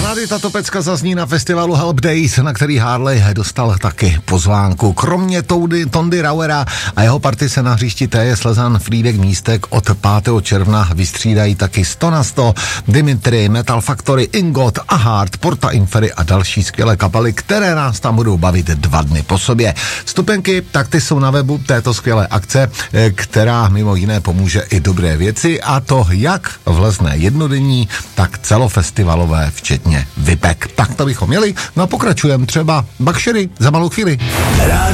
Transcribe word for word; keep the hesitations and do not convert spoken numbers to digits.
Tady tato pecka zazní na festivalu Help Days, na který Harley dostal taky pozvánku. Kromě Toudy, Tondy Rauera a jeho party se na hřišti Téje Slezan Frýdek Místek od pátého června vystřídají taky sto na sto, Dimitri, Metal Factory, Ingot a Hard, Porta Infery a další skvělé kapely, které nás tam budou bavit dva dny po sobě. Vstupenky, tak ty jsou na webu této skvělé akce, která mimo jiné pomůže i dobré věci, a to jak v Lezné jednodenní, tak celofestivalové, včetně Vipek. Tak to bychom měli, no a pokračujeme třeba Bakšery za malou chvíli.